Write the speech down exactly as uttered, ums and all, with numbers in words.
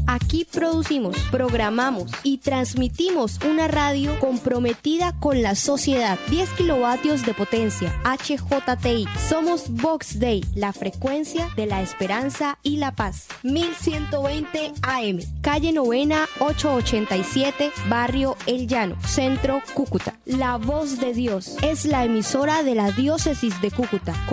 Aquí producimos, programamos y transmitimos una radio comprometida con la sociedad. diez kilovatios de potencia, H J T I. Somos Vox Day, la frecuencia de la esperanza y la paz. mil ciento veinte A M, calle Novena ochocientos ochenta y siete, barrio El Llano, Centro, Cúcuta. La voz de Dios es la emisora de la diócesis de Cúcuta.